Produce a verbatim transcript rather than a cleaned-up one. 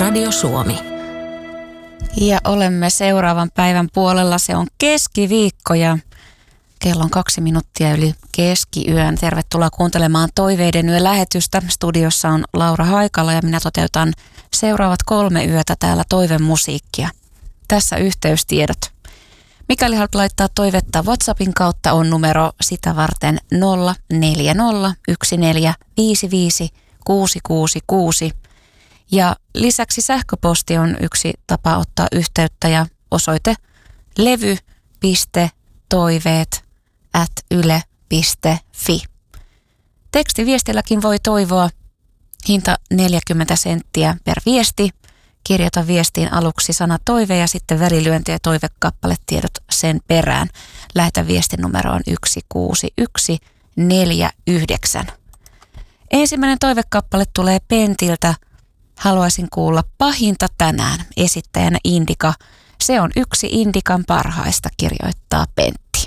Radio Suomi. Ja olemme seuraavan päivän puolella. Se on keskiviikko ja kello on kaksi minuuttia yli keskiyön. Tervetuloa kuuntelemaan Toiveiden yö -lähetystä. Studiossa on Laura Haikala ja minä toteutan seuraavat kolme yötä täällä toivemusiikkia. Tässä yhteystiedot. Mikäli haluat laittaa toivetta WhatsAppin kautta, on numero sitä varten nolla neljä nolla yksi neljä viisi viisi kuusi kuusi kuusi. Ja lisäksi sähköposti on yksi tapa ottaa yhteyttä ja osoite levy piste toiveet ät yle piste fi. Tekstiviestilläkin voi toivoa, hinta neljäkymmentä senttiä per viesti. Kirjoita viestiin aluksi sana toive ja sitten välilyönti ja toivekappaletiedot sen perään. Lähetä viestin numeroon yksi kuusi yksi neljä yhdeksän. Ensimmäinen toivekappale tulee Pentiltä. Haluaisin kuulla pahinta tänään. Esittäjänä Indika. Se on yksi Indikan parhaista, kirjoittaa Pentti.